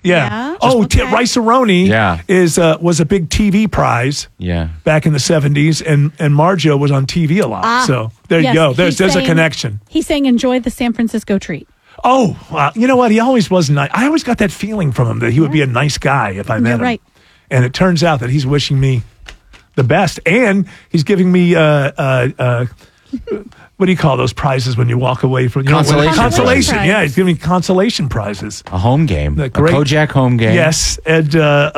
Yeah. Rice-A-Roni was a big TV prize back in the 70s, and Marjo was on TV a lot. So there you go. There's a connection. He's saying enjoy the San Francisco treat. Oh, you know what? He always was nice. I always got that feeling from him that he would be a nice guy if I met him. Right. And it turns out that he's wishing me the best, and he's giving me what do you call those prizes when you walk away from consolation? Yeah, he's giving me consolation prizes. A home game, a Kojak home game. Yes, and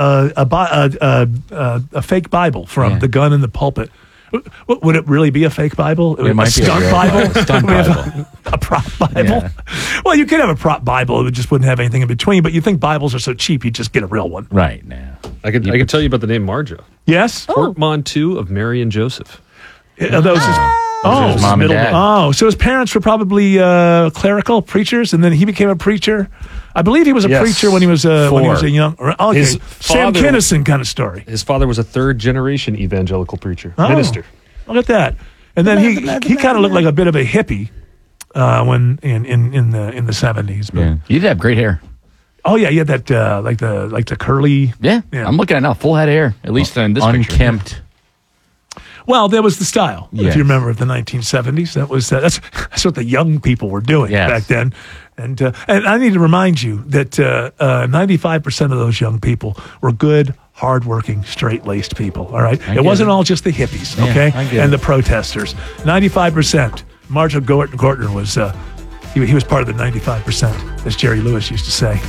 a fake Bible from The Gun in the Pulpit. Would it really be a fake Bible? It might be a stunt Bible. Stunt Bible. A prop Bible. Yeah. Well, you could have a prop Bible; it just wouldn't have anything in between. But you think Bibles are so cheap, you just get a real one, right? Now, I can tell you about the name Marjo. Yes, portmanteau of Mary and Joseph. Those his mom and dad. So his parents were probably clerical preachers, and then he became a preacher. I believe he was a preacher when he was a young. Okay, Sam Kinison kind of story. His father was a third-generation evangelical preacher, minister. Look at that. And then he kind of looked like a bit of a hippie when in the 70s. But he did have great hair. Oh yeah, he had that like the curly. Yeah, I'm looking at it now, full head of hair. At least in this picture, unkempt. Well, that was the style. If you remember the 1970s, that's what the young people were doing back then. And I need to remind you that 95% of those young people were good, hardworking, straight-laced people. All right, it wasn't all just the hippies, okay, and the protesters. 95%. Marjo Gortner was he was part of the 95%, as Jerry Lewis used to say.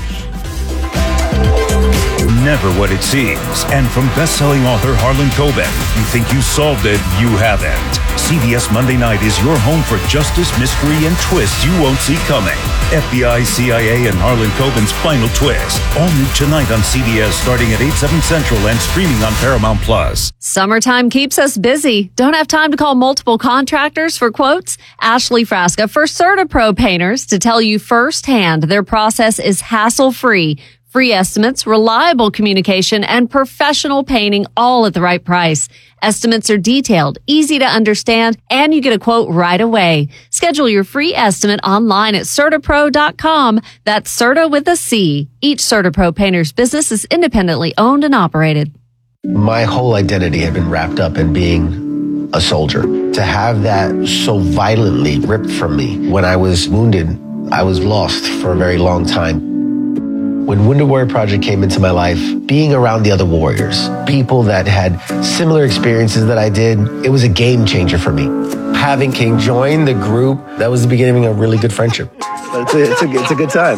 Never what it seems. And from best-selling author Harlan Coben, you think you solved it, you haven't. CBS Monday Night is your home for justice, mystery, and twists you won't see coming. FBI, CIA, and Harlan Coben's final twist. All new tonight on CBS starting at 8/7 Central and streaming on Paramount+. Summertime keeps us busy. Don't have time to call multiple contractors for quotes? Ashley Frasca for CertaPro Painters to tell you firsthand their process is hassle-free. Free estimates, reliable communication, and professional painting all at the right price. Estimates are detailed, easy to understand, and you get a quote right away. Schedule your free estimate online at CertaPro.com. That's Certa with a C. Each CertaPro painter's business is independently owned and operated. My whole identity had been wrapped up in being a soldier. To have that so violently ripped from me when I was wounded, I was lost for a very long time. When Wounded Warrior Project came into my life, being around the other warriors, people that had similar experiences that I did, it was a game changer for me. Having King join the group, that was the beginning of a really good friendship. It's a good time.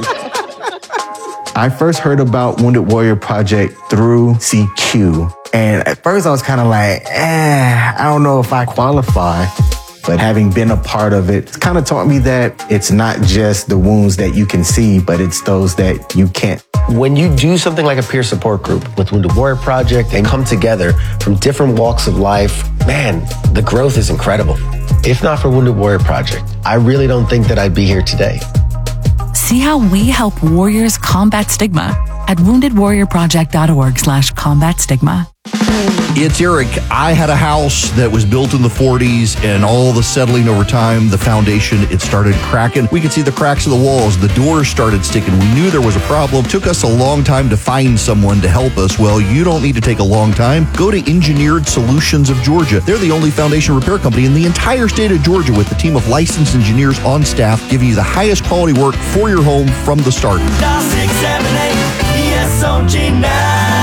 I first heard about Wounded Warrior Project through CQ. And at first I was kind of like, I don't know if I qualify. But having been a part of it, it's kind of taught me that it's not just the wounds that you can see, but it's those that you can't. When you do something like a peer support group with Wounded Warrior Project and come together from different walks of life, man, the growth is incredible. If not for Wounded Warrior Project, I really don't think that I'd be here today. See how we help warriors combat stigma at woundedwarriorproject.org/combat stigma. It's Eric. I had a house that was built in the 40s, and all the settling over time, the foundation, it started cracking. We could see the cracks in the walls. The doors started sticking. We knew there was a problem. Took us a long time to find someone to help us. Well, you don't need to take a long time. Go to Engineered Solutions of Georgia. They're the only foundation repair company in the entire state of Georgia with a team of licensed engineers on staff giving you the highest quality work for your home from the start. Dial 678 ESOG now.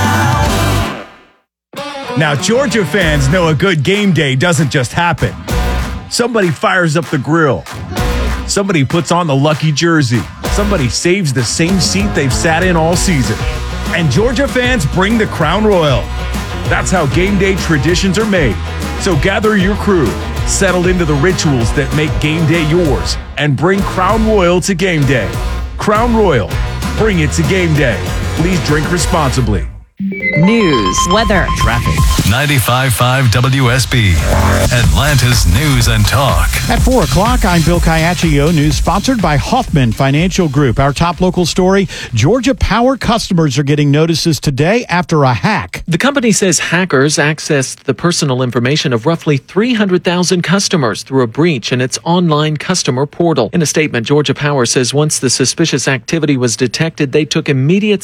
Now, Georgia fans know a good game day doesn't just happen. Somebody fires up the grill. Somebody puts on the lucky jersey. Somebody saves the same seat they've sat in all season. And Georgia fans bring the Crown Royal. That's how game day traditions are made. So gather your crew, settle into the rituals that make game day yours, and bring Crown Royal to game day. Crown Royal, bring it to game day. Please drink responsibly. News, weather, traffic. 95.5 WSB, Atlanta's News and Talk. At 4 o'clock, I'm Bill Caiaccio. News sponsored by Hoffman Financial Group. Our top local story, Georgia Power customers are getting notices today after a hack. The company says hackers accessed the personal information of roughly 300,000 customers through a breach in its online customer portal. In a statement, Georgia Power says once the suspicious activity was detected, they took immediate